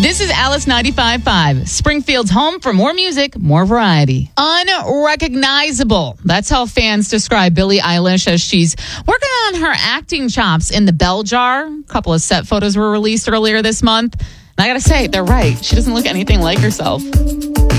This is Alice 95.5, Springfield's home for more music, more variety. Unrecognizable. That's how fans describe Billie Eilish as she's working on her acting chops in The Bell Jar. A couple of set photos were released earlier this month. And I gotta say, they're right. She doesn't look anything like herself.